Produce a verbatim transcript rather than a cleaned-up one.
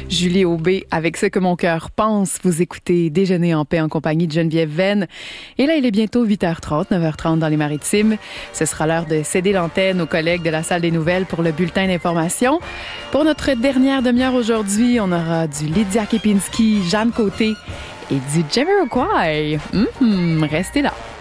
Julie Aubé avec Ce que mon cœur pense. Vous écoutez Déjeuner en paix en compagnie de Geneviève Venn. Et là, il est bientôt huit heures trente, neuf heures trente dans les Maritimes. Ce sera l'heure de céder l'antenne aux collègues de la salle des nouvelles pour le bulletin d'information. Pour notre dernière demi-heure aujourd'hui, on aura du Lydia Kepinski, Jeanne Côté et du Jamiroquai. Mm-hmm, restez là.